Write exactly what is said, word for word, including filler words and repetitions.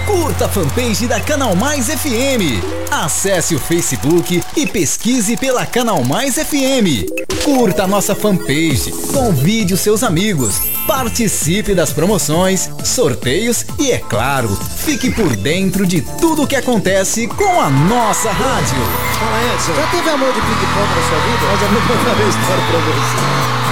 Curta a fanpage da Canal Mais F M. Acesse o Facebook e pesquise pela Canal Mais F M. Curta a nossa fanpage, convide os seus amigos, participe das promoções, sorteios e, é claro, fique por dentro de tudo o que acontece com a nossa rádio. Fala, Edson. Já teve amor de ping-pong na sua vida? Eu já vou contar uma história pra você.